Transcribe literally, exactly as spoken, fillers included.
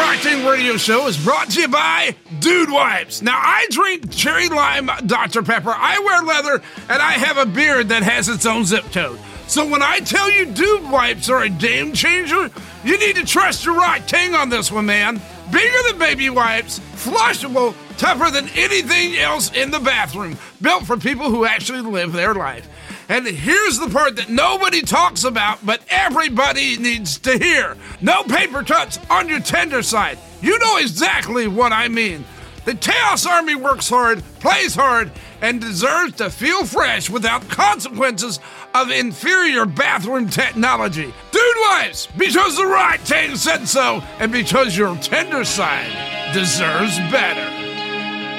Rocking Radio Show is brought to you by Dude Wipes. Now, I drink cherry lime Doctor Pepper, I wear leather, and I have a beard that has its own zip code. So when I tell you Dude Wipes are a game changer, you need to trust your Rock King on this one, man. Bigger than baby wipes, flushable, tougher than anything else in the bathroom, built for people who actually live their life. And here's the part that nobody talks about, but everybody needs to hear. No paper cuts on your tender side. You know exactly what I mean. The Chaos Army works hard, plays hard, and deserves to feel fresh without consequences of inferior bathroom technology. Dude Wipes, because the Rock King said so, and because your tender side deserves better.